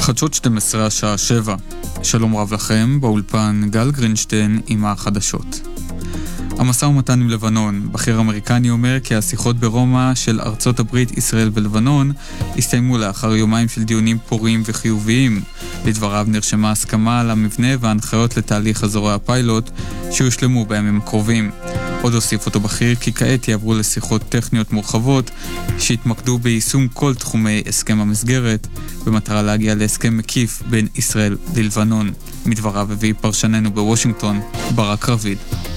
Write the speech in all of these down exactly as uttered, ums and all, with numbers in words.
חדשות שתים עשרה השעה שבע. שלום רב לכם, באולפן גל גרינשטיין עם החדשות. המשא ומתן עם לבנון. בכיר אמריקני אומר כי השיחות ברומא של ארצות הברית, ישראל ולבנון הסתיימו לאחר יומיים של דיונים פוריים וחיוביים. לדבריו נרשמה הסכמה על המבנה וההנחיות לתהליך אזורי הפיילוט שיושלמו בימים הקרובים. עוד הוסיף אותו בכיר כי כעת יעברו לשיחות טכניות מורחבות שהתמקדו ביישום כל תחומי הסכם המסגרת במטרה להגיע להסכם מקיף בין ישראל ללבנון. מדבריו הביא פרשננו בוושינגטון ברק רביד.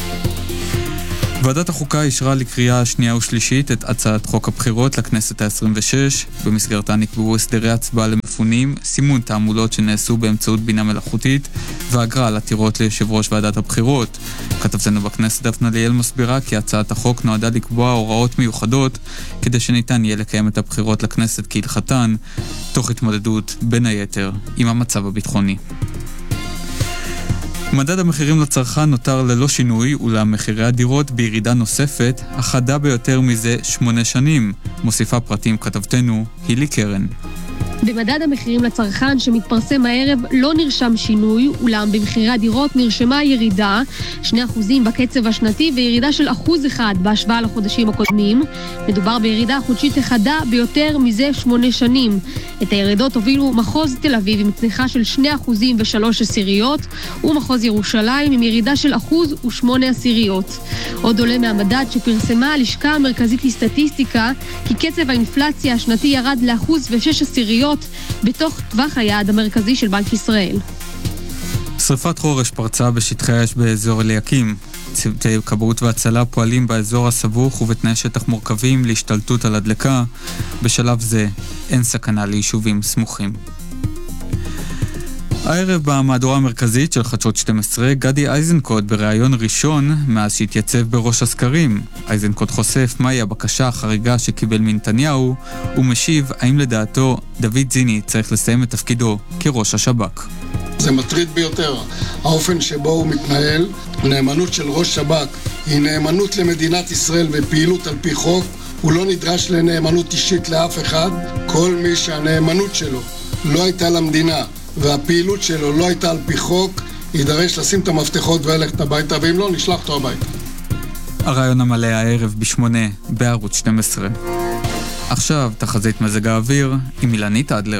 ועדת החוקה אישרה לקריאה שנייה ושלישית את הצעת חוק הבחירות לכנסת ה-עשרים ושש. במסגרתה נקבעו הסדרי הצבעה למפונים, סימון תעמולות שנעשו באמצעות בינה מלאכותית ואגרה על עתירות ליושב ראש ועדת הבחירות. כתבתנו בכנסת דפנה ליאל מסבירה כי הצעת החוק נועדה לקבוע הוראות מיוחדות כדי שניתן יהיה לקיים את הבחירות לכנסת כהלכתן, תוך התמודדות בין היתר עם המצב הביטחוני. מדד המחירים לצרכן נותר ללא שינוי, אולם מחירי הדירות בירידה נוספת, החדה ביותר מזה שמונה שנים. מוסיפה פרטים כתבתנו, הילי קרן. במדד המחירים לצרכן שמתפרסם הערב לא נרשם שינוי, אולם במחירי הדירות נרשמה ירידה, שני אחוזים בקצב השנתי וירידה של אחוז אחד בהשוואה לחודשים הקודמים. מדובר בירידה חודשית החדה ביותר מזה שמונה שנים. את הירידות הובילו מחוז תל אביב עם צניחה של שני אחוזים ושלוש עשיריות, ומחוז ירושלים עם ירידה של אחוז ושמונה עשיריות. עוד עולה מהמדד שפרסמה הלשכה המרכזית לסטטיסטיקה, כי קצב האינפלציה השנתי ירד לאחוז ושש עשיריות, בתוך טווח היעד המרכזי של בנק ישראל. שריפת חורש פרצה בשטחי האש באזור אליקים. צוותי כבאות והצלה פועלים באזור הסבוך ובתנאי שטח מורכבים להשתלטות על הדלקה. בשלב זה אין סכנה ליישובים סמוכים. הערב במהדורה המרכזית של חדשות שתים עשרה, גדי איזנקוט בראיון ראשון מאז שהתייצב בראש הסקרים. איזנקוט חושף מהי הבקשה החריגה שקיבל מנתניהו, ומשיב האם לדעתו דוד זיני צריך לסיים את תפקידו כראש השב"כ. זה מטריד ביותר, האופן שבו הוא מתנהל. נאמנות של ראש שב"כ היא נאמנות למדינת ישראל בפעילות על פי חוק. הוא לא נדרש לנאמנות אישית לאף אחד. כל מי שהנאמנות שלו לא הייתה למדינה והפעילות שלו לא הייתה על פי חוק, יידרש לשים את המפתחות וללכת הביתה, ואם לא, נשלח אותו הביתה. הרעיון המלא הערב בשמונה בערוץ שתים עשרה. עכשיו תחזית מזג האוויר עם אילנית אדלר.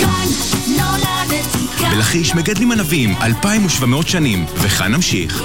בלחיש מגדלים ענבים אלפיים ושבע מאות שנים, וכאן נמשיך.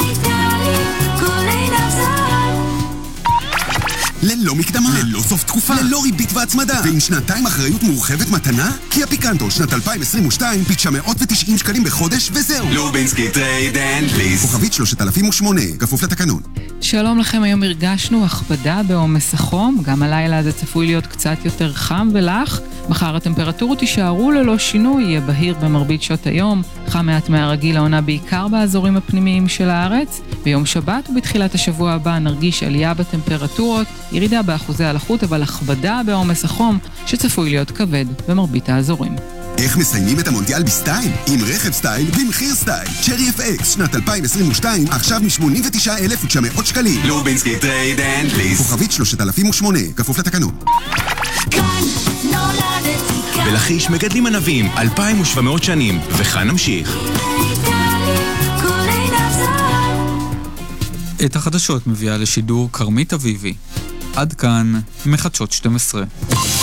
ללא מקדמה, ללא סוף תקופה, ללא ריבית והצמדה, ועם שנתיים אחריות מורחבת מתנה? קיה פיקנטו, שנת אלפיים עשרים ושתיים, פיצ'ה מאות ותשעים שקלים בחודש, וזהו. לובינסקי טרייד אנד ליס. כוכבית שלושת אלפים ושמונה, כפוף לתקנון. שלום לכם, היום הרגשנו הכבדה בעומס החום, גם הלילה זה צפוי להיות קצת יותר חם ולח. מחר הטמפרטורות יישארו ללא שינוי, יהיה בהיר במרבית שעות היום, חם מעט מהרגיל העונה בעיקר באזורים הפנימיים של הארץ. ביום שבת ובתחילת השבוע הבא נרגיש עלייה בטמפרטורות, ירידה באחוזי הלחות, אבל הכבדה בעומס החום שצפוי להיות כבד במרבית האזורים. איך מסיימים את המונדיאל בסטייל? עם רכב סטייל במחיר סטייל. צ'רי אף אקס, שנת אלפיים עשרים ושתיים, עכשיו מ-שמונים ותשעה אלף ותשע מאות שקלים. לובינסקי טרייד אנד ליס. כוכבית שלושת אלפים ושמונה, כפוף לתקנון. בלחיש מגדלים ענבים אלפיים ושבע מאות שנים, וכאן נמשיך. את החדשות מביאה לשידור קרמית אביבי. עד כאן מחדשות שתים עשרה.